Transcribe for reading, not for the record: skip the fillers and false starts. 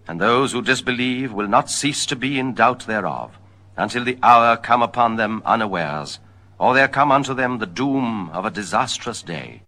And those who disbelieve will not cease to be in doubt thereof, until the hour come upon them unawares, or there come unto them the doom of a disastrous day.